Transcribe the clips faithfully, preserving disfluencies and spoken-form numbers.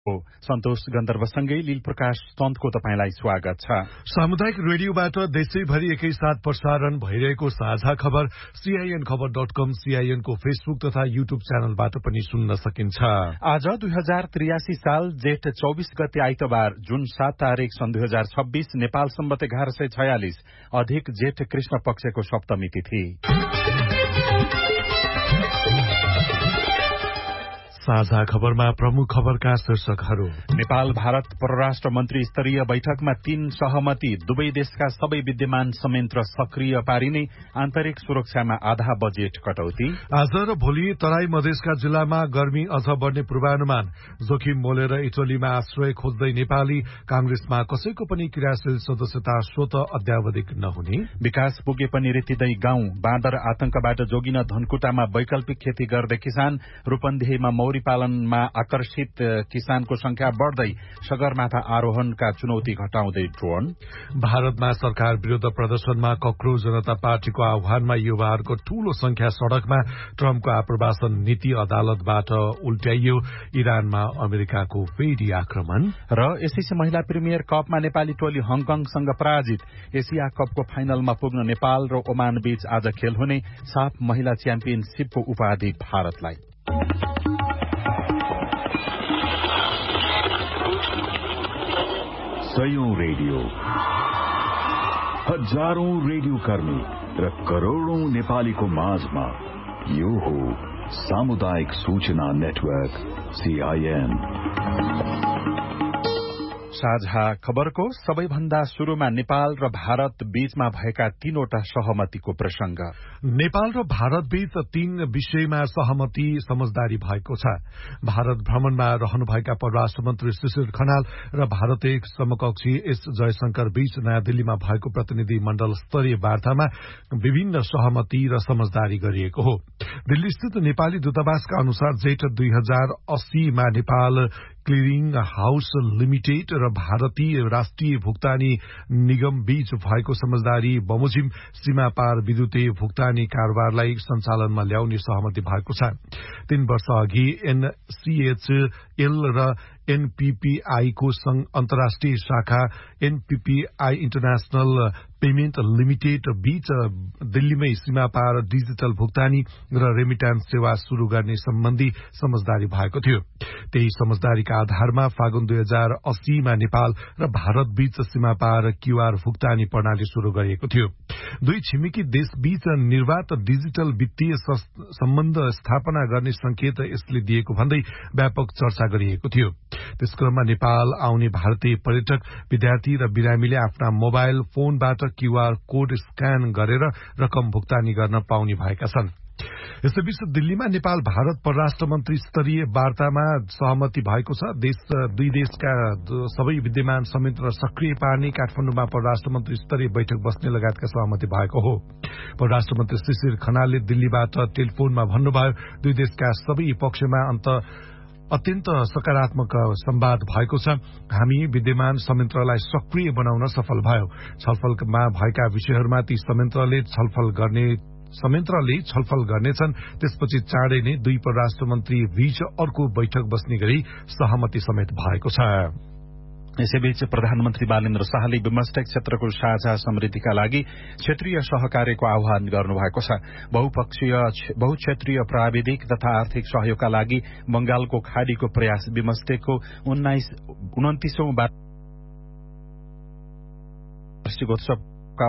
सन्तोष गन्धर्वसँगै लील प्रकाश सन्तको तपाईंलाई स्वागत छ। सामुदायिक रेडियोबाट देशैभरि एकैसाथ प्रसारण भइरहेको साझा खबर सीआईएन खबर डट कम, सीआईएन को फेसबुक तथा युट्युब च्यानलबाट पनि सुन्न सकिन्छ। आज दुई हजार त्रियासी साल जेठ चौबीस गते आइतबार जुन सात तारीक सन् दुई हजार छब्बीस नेपाल सम्बत एघार सय छयालिस अधिक जेठ कृष्ण पक्षको सप्तमी तिथि। साझा खबरमा प्रमुख खबरका शीर्षकहरू। नेपाल भारत परराष्ट्र मन्त्री स्तरीय बैठकमा तीन सहमति, दुवै देशका सबै विद्यमान संयन्त्र सक्रिय पारिने, आन्तरिक सुरक्षामा आधा बजेट कटौती। आज र भोलि तराई मधेसका जिल्लामा गर्मी अझ बढ्ने पूर्वानुमान, जोखिम मोलेर इटलीमा आश्रय खोज्दै नेपाली, कांग्रेसमा कसैको पनि क्रियाशील सदस्यता स्वत अद्यावधिक नहुने। विकास पुगे पनि रेतिदै गाउँ, बाँदर आतंकबाट जोगिन धनकुटामा वैकल्पिक खेती गर्दै किसान, रूपन्देहीमा मौरी पालनमा आकर्षित किसानको संख्या बढ़दै, सगरमाथा आरोहणका चुनौती घटाउँदै ड्रोन। भारतमा सरकार विरुद्ध प्रदर्शनमा कक्रो जनता पार्टीको आह्वानमा युवाहरूको ठूलो संख्या सड़कमा, ट्रम्पको आप्रवासन नीति अदालतबाट उल्ट्याइयो, इरानमा अमेरिकाको फेरि आक्रमण। र एसएसी महिला प्रिमियर कपमा नेपाली टोली हङकङसँग पराजित, एसिया कपको फाइनलमा पुग्न नेपाल र ओमान बीच आज खेल हुने, साफ महिला च्याम्पियनशीपको उपाधि भारतलाई। सयौं रेडियो, हजारौं रेडियो कर्मी र करोड़ौं नेपालीको माझमा यो हो सामुदायिक सूचना नेटवर्क सीआईएन। साझा खबरको सबैभन्दा शुरूमा नेपाल र भारत बीचमा भएका तीनवटा सहमतिको प्रसंग। नेपाल र भारत बीच तीन विषयमा सहमति समझदारी भएको छ। भारत भ्रमणमा रहनुभएका परराष्ट्र मन्त्री शिशिर खनाल र भारतीय समकक्षी एस जयशंकर बीच नयाँ दिल्लीमा भएको प्रतिनिधि मण्डल स्तरीय वार्तामा विभिन्न सहमति र समझदारी गरिएको हो। दिल्ली स्थित नेपाली दूतावासका अनुसार जेठ दुई हजार अस्सीमा नेपाल क्लियरिङ हाउस लिमिटेड र भारतीय राष्ट्रिय भुक्तानी निगम बीच भएको समझदारी बमोजिम सीमा पार विद्युतीय भुक्तानी कारोबारलाई सञ्चालनमा ल्याउने सहमति भएको छ। तीन वर्ष अघि एनसीएचएल र एनपीपीआई को अन्तर्राष्ट्रिय शाखा एनपीपीआई इन्टरनेशनल पेमेन्ट लिमिटेड बीच दिल्लीमै सीमा पार डिजिटल भुक्तानी र रेमिट्यान्स सेवा शुरू गर्ने सम्बन्धी समझदारी भएको थियो। त्यही समझदारीका आधारमा फागुन दुई हजार अस्सीमा नेपाल र भारत बीच सीमा पार क्यूआर भुक्तानी प्रणाली शुरू गरिएको थियो। दुई छिमेकी देशबीच निर्वात डिजिटल वित्तीय सम्बन्ध स्थापना गर्ने संकेत यसले दिएको भन्दै व्यापक चर्चा गरिएको थियो। त्यसक्रममा नेपाल आउने भारतीय पर्यटक, विद्यार्थी र बिरामीले आफ्ना मोबाइल फोनबाट क्यूआर कोड स्क्यान गरेर रकम भुक्तानी गर्न पाउने भएका छन्। यसैबीच दिल्लीमा नेपाल भारत परराष्ट्र मन्त्री स्तरीय वार्तामा सहमति भएको छ। देश दुई देशका सबै विद्यमान संयन्त्र सक्रिय पार्ने, काठमाडौँमा परराष्ट्र मन्त्री स्तरीय बैठक बस्ने लगायतका सहमति भएको हो। परराष्ट्र मन्त्री शिशिर खनालले दिल्लीबाट टेलिफोनमा भन्नुभयो, दुई देशका सबै पक्षमा अन्त अत्यन्त सकारात्मक संवाद भएको छ। हामी विद्यमान संयन्त्रलाई सक्रिय बनाउन सफल भयो। छलफलमा भएका विषयहरूमा ती संयन्त्रले छलफल गर्ने संयन्त्रले छलफल गर्नेछन्। त्यसपछि चाँडै नै दुई परराष्ट्र मन्त्री बीच अर्को बैठक बस्ने गरी सहमति समेत भएको छ। यसैबीच प्रधानमन्त्री बालेन्द्र शाहले बिमस्टेक क्षेत्रको साझा समृद्धिका लागि क्षेत्रीय सहकार्यको आह्वान गर्नुभएको छ। बहुपक्षीय बहुक्षेत्रीय प्राविधिक तथा आर्थिक सहयोगका लागि बंगालको खाडीको प्रयास बिमस्टेकको उन्तिसौं वार्षिकोत्सवका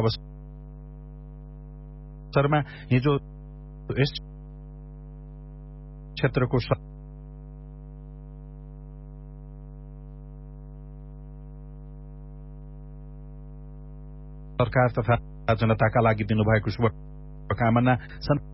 अवसरमा हिजो यस क्षेत्रको सरकार तथा जनताका लागि दिनुभएको शुभकामना